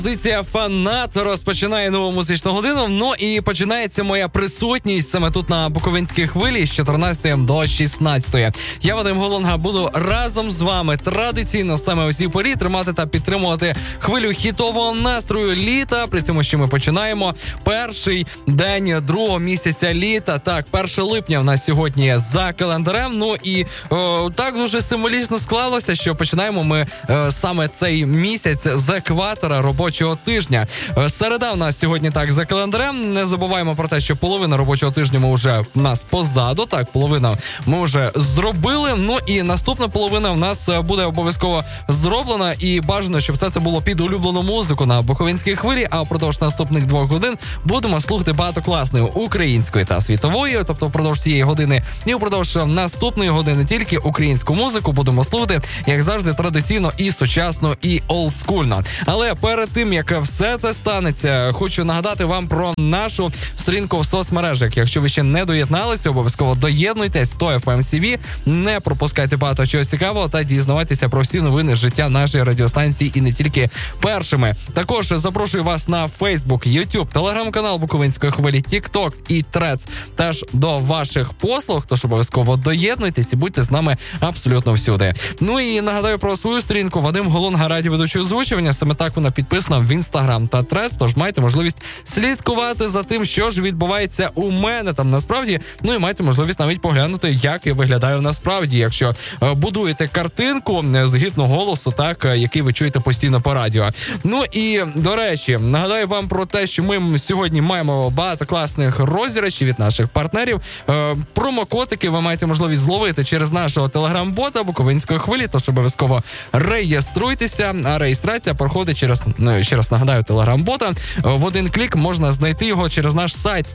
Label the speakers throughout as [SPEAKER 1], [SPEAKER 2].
[SPEAKER 1] Позиція «Фанат» розпочинає нову музичну годину. Ну і починається моя присутність саме тут на Буковинській хвилі з 14 до 16. Я, Вадим Голонга, буду разом з вами традиційно саме у цій порі тримати та підтримувати хвилю хітового настрою літа. При цьому, що ми починаємо перший день другого місяця літа. Так, 1 липня в нас сьогодні за календарем. Ну і так дуже символічно склалося, що починаємо ми саме цей місяць з екватора робочого тижня. Середа в нас сьогодні так за календарем. Не забуваємо про те, що половина робочого тижня ми вже в нас позаду. Так, половина ми вже зробили. Ну і наступна половина в нас буде обов'язково зроблена. І бажано, щоб все це було під улюблену музику на Буковинській хвилі. А впродовж наступних 2 годин будемо слухати багато класної української та світової. Тобто впродовж цієї години і впродовж наступної години тільки українську музику будемо слухати, як завжди, традиційно і сучасно, і олдскульно. Але перед тим, як все це станеться, хочу нагадати вам про нашу сторінку в соцмережах. Якщо ви ще не доєдналися, обов'язково доєднуйтесь, 100 FM CV, не пропускайте багато чого цікавого та дізнавайтеся про всі новини життя нашої радіостанції і не тільки першими. Також запрошую вас на Facebook, YouTube, телеграм-канал Буковинської хвилі, TikTok і Threads теж до ваших послуг, тож обов'язково доєднуйтесь і будьте з нами абсолютно всюди. Ну і нагадаю про свою сторінку Вадим Голонга, радіоведучий озвучування. Саме так вона підписана в Instagram та Threads, тож маєте можливість слідкувати за тим, що ж відбувається у мене там насправді. Ну і маєте можливість навіть поглянути, як я виглядаю насправді, якщо будуєте картинку з гідного голосу, так, який ви чуєте постійно по радіо. Ну і, до речі, нагадаю вам про те, що ми сьогодні маємо багато класних розіграшів від наших партнерів. Промокодики ви маєте можливість зловити через нашого телеграм-бота Буковинської хвилі, тож обов'язково реєструйтеся, а реєстрація проходить через, ще раз нагадаю, телеграм-бота. В один клік можна знайти його через наш сайт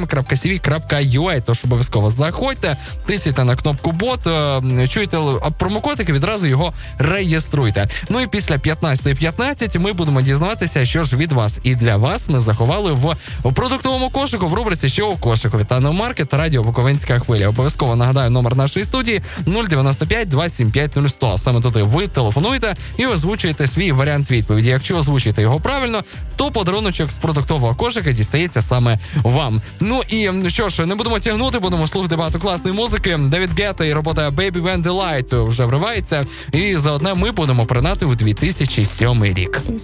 [SPEAKER 1] 100fm.cv.ua, тож обов'язково заходьте, тисяйте на кнопку бот, чуєте промокодик і відразу його реєструйте. Ну і після 15:15 ми будемо дізнаватися, що ж від вас і для вас ми заховали в продуктовому кошику в рубриці «Що у кошику» від Таномаркет та радіо Буковинська хвиля. Обов'язково нагадаю номер нашої студії 095 275 0100. Саме туди ви телефонуєте і озвучуєте свій варіант відповіді. Якщо озвучуєте його правильно, то подаруночок з продуктового кошика дістається саме вам. Ну і що ж, не будемо тягнути, будемо слухати багато класної музики. Девід Гетта і робота Baby When the Light вже вривається. І заодно ми будемо принати у 2007 рік.